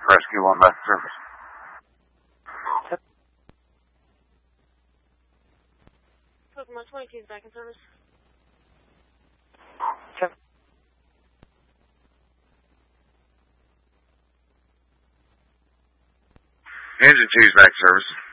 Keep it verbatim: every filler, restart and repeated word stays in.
Rescue one back to service. Pokemon twenty-two is back in service. Engine two is back to service.